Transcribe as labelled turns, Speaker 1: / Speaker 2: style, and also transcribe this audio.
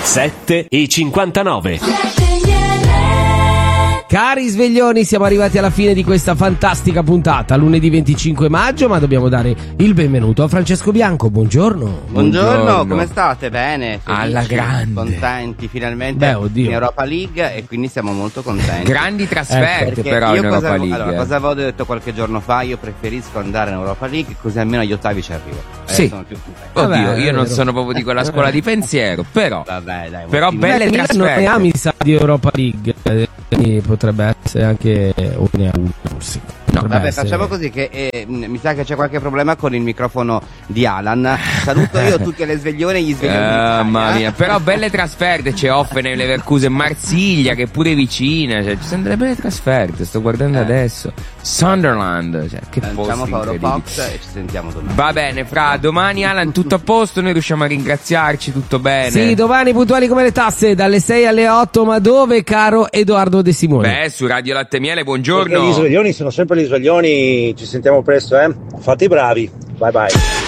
Speaker 1: 7:59.
Speaker 2: Cari sveglioni, siamo arrivati alla fine di questa fantastica puntata, lunedì 25 maggio, ma dobbiamo dare il benvenuto a Francesco Bianco. Buongiorno.
Speaker 3: Buongiorno, come state? Bene? Felici,
Speaker 4: alla grande.
Speaker 3: Contenti finalmente in Europa League, e quindi siamo molto contenti.
Speaker 4: Grandi trasferte però in Europa League.
Speaker 3: Allora, cosa avevo detto qualche giorno fa? Io preferisco andare in Europa League, così almeno agli ottavi ci arrivo.
Speaker 4: Sì.
Speaker 3: Sono più contento.
Speaker 4: Oddio, io non sono proprio di quella scuola di pensiero, però
Speaker 3: Vabbè, dai,
Speaker 4: però belle
Speaker 2: non
Speaker 4: trasferte.
Speaker 2: ne ha, mi sa, di Europa League, quindi potrebbe essere anche un sì.
Speaker 4: No,
Speaker 3: vabbè, facciamo così che mi sa che c'è qualche problema con il microfono di Alan. Saluto io tutti alle sveglione e gli sveglioni
Speaker 4: mamma mia, però belle trasferte. C'è Hoffenheim, Leverkusen, Marsiglia che è pure vicina, cioè, ci sono delle belle trasferte. Sto guardando adesso Sunderland, cioè, che
Speaker 3: Lanciamo
Speaker 4: posti
Speaker 3: Paolo
Speaker 4: incredibili.
Speaker 3: Fox e ci sentiamo domani.
Speaker 4: Va bene, fra domani Alan tutto a posto, noi riusciamo a ringraziarci, tutto bene?
Speaker 2: Sì, domani puntuali come le tasse, dalle 6 alle 8, ma dove, caro Edoardo De Simone?
Speaker 4: Beh, su Radio Latte e Miele,
Speaker 5: Perché
Speaker 4: buongiorno.
Speaker 5: gli sveglioni sono sempre gli sveglioni, ci sentiamo presto, Fate i bravi, bye bye.